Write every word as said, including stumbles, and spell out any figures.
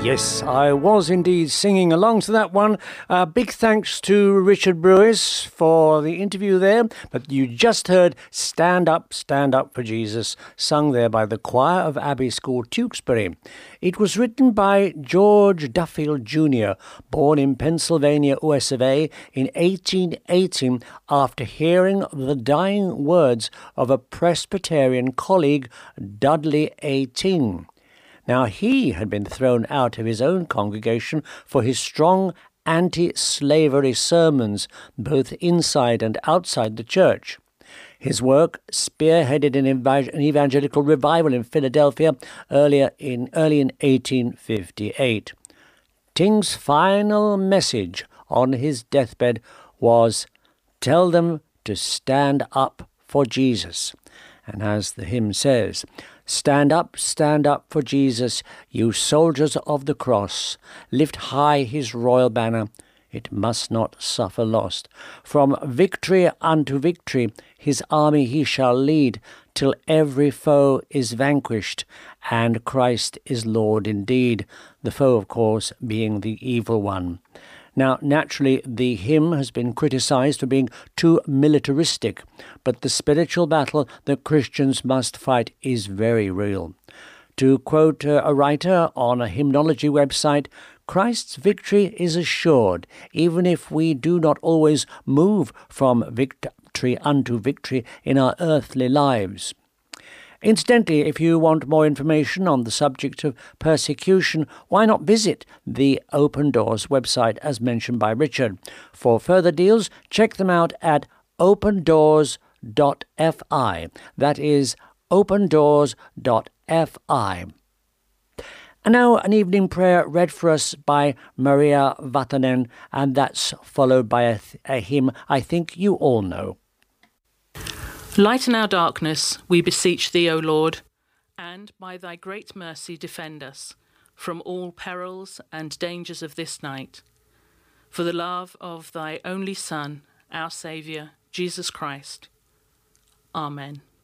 Yes, I was indeed singing along to that one. Uh, big thanks to Richard Brewis for the interview there. But you just heard Stand Up, Stand Up for Jesus, sung there by the choir of Abbey School, Tewkesbury. It was written by George Duffield Junior, born in Pennsylvania, U S of A, in eighteen eighty, after hearing the dying words of a Presbyterian colleague, Dudley A. Ting. Now, he had been thrown out of his own congregation for his strong anti-slavery sermons, both inside and outside the church. His work spearheaded an evangelical revival in Philadelphia earlier in, early in eighteen fifty-eight. Ting's final message on his deathbed was, "Tell them to stand up for Jesus." And as the hymn says, "Stand up, stand up for Jesus, you soldiers of the cross. Lift high his royal banner, it must not suffer loss. From victory unto victory, his army he shall lead, till every foe is vanquished, and Christ is Lord indeed." The foe, of course, being the evil one. Now, naturally, the hymn has been criticised for being too militaristic, but the spiritual battle that Christians must fight is very real. To quote uh, a writer on a hymnology website, "Christ's victory is assured, even if we do not always move from victory unto victory in our earthly lives." Incidentally, if you want more information on the subject of persecution, why not visit the Open Doors website as mentioned by Richard. For further deals, check them out at open doors dot f i. That is open doors dot f i. And now an evening prayer read for us by Maria Vatanen, and that's followed by a, th- a hymn I think you all know. Lighten our darkness, we beseech thee, O Lord, and by thy great mercy defend us from all perils and dangers of this night. For the love of thy only Son, our Saviour, Jesus Christ. Amen.